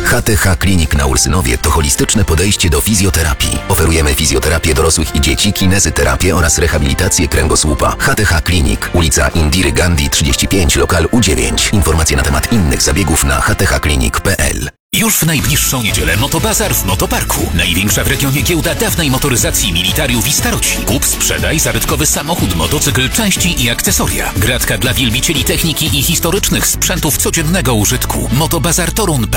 HTH Klinik na Ursynowie to holistyczne podejście do fizjoterapii. Oferujemy fizjoterapię dorosłych i dzieci, kinezyterapię oraz rehabilitację kręgosłupa. HTH Klinik, ulica Indiry Gandhi 35, lokal U9. Informacje na temat innych zabiegów na hthklinik.pl. Już w najbliższą niedzielę Motobazar w Motoparku. Największa w regionie giełda dawnej motoryzacji Militariów i Staroci. Kup, sprzedaj zabytkowy samochód, motocykl, części i akcesoria. Gratka dla wielbicieli techniki i historycznych sprzętów codziennego użytku. Motobazar Torun.pl